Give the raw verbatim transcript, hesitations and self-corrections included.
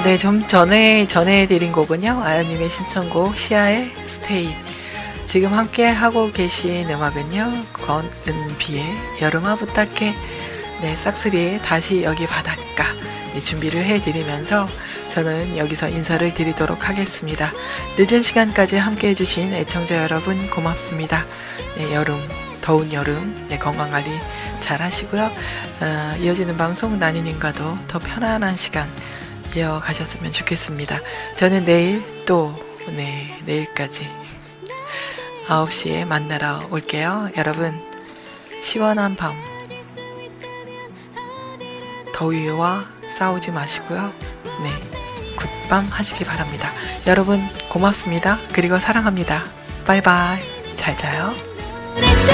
네, 좀 전에 전해드린 곡은요, 아연님의 신청곡 시아의 스테이. 지금 함께 하고 계신 음악은요, 권은비의 여름아 부탁해. 네, 싹스리의 다시 여기 바닷가. 네, 준비를 해드리면서 저는 여기서 인사를 드리도록 하겠습니다. 늦은 시간까지 함께 해주신 애청자 여러분 고맙습니다. 네, 여름, 더운 여름, 네, 건강관리 잘 하시고요. 어, 이어지는 방송 나니님과도 더 편안한 시간 이어가셨으면 좋겠습니다. 저는 내일 또, 네, 내일까지 아홉 시에 만나러 올게요. 여러분, 시원한 밤, 더위와 싸우지 마시고요. 네, 굿밤 하시기 바랍니다. 여러분 고맙습니다. 그리고 사랑합니다. 바이바이. 잘 자요.